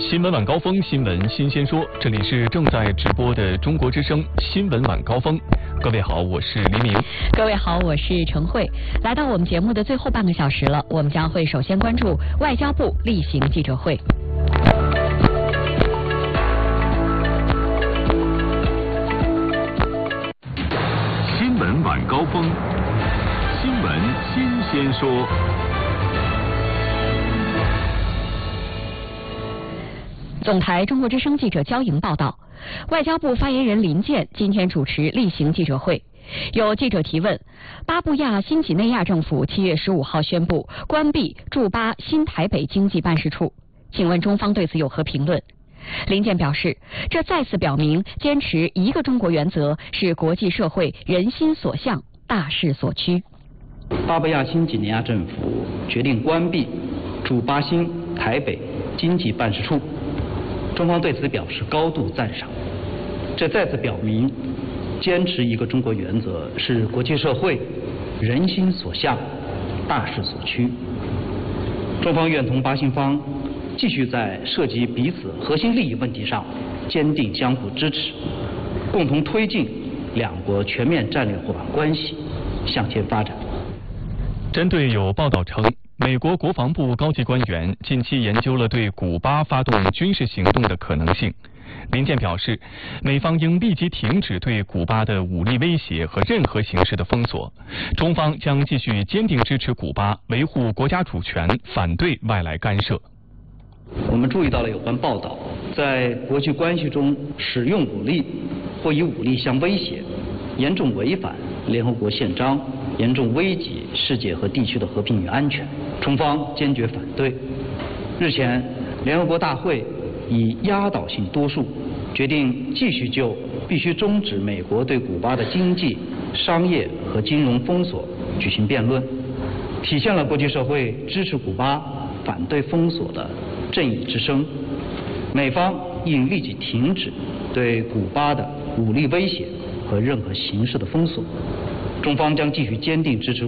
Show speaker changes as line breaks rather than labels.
新闻晚高峰，新闻新鲜说，这里是正在直播的中国之声新闻晚高峰。各位好，我是黎明。
各位好，我是陈慧。来到我们节目的最后半个小时了，我们将会首先关注外交部例行记者会。
新闻晚高峰，新闻新鲜说。
总台中国之声记者焦莹报道，外交部发言人林健今天主持例行记者会。有记者提问，巴布亚新几内亚政府7月15号宣布关闭驻巴新台北经济办事处，请问中方对此有何评论？林健表示，这再次表明坚持一个中国原则是国际社会人心所向、大势所趋。
巴布亚新几内亚政府决定关闭驻巴新台北经济办事处，中方对此表示高度赞赏。这再次表明，坚持一个中国原则是国际社会人心所向、大势所趋。中方愿同巴新方继续在涉及彼此核心利益问题上坚定相互支持，共同推进两国全面战略伙伴关系向前发展。
针对有报道称，美国国防部高级官员近期研究了对古巴发动军事行动的可能性，林健表示，美方应立即停止对古巴的武力威胁和任何形式的封锁，中方将继续坚定支持古巴维护国家主权，反对外来干涉。
我们注意到了有关报道，在国际关系中使用武力或以武力相威胁，严重违反联合国宪章，严重危及世界和地区的和平与安全，中方坚决反对。日前，联合国大会以压倒性多数决定继续就必须终止美国对古巴的经济、商业和金融封锁举行辩论，体现了国际社会支持古巴、反对封锁的正义之声。美方应立即停止对古巴的武力威胁和任何形式的封锁，中方将继续坚定支持